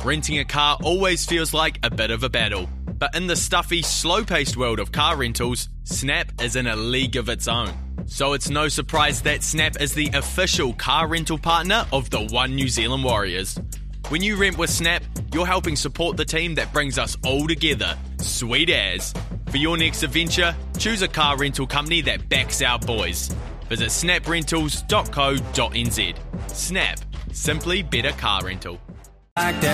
Renting a car always feels like a bit of a battle, but in the stuffy, slow-paced world of car rentals, Snap is in a league of its own. So it's no surprise that Snap is the official car rental partner of the One New Zealand Warriors. When you rent with Snap, you're helping support the team that brings us all together. Sweet as. For your next adventure, choose a car rental company that backs our boys. Visit snaprentals.co.nz. Snap. Simply better car rental. Like that.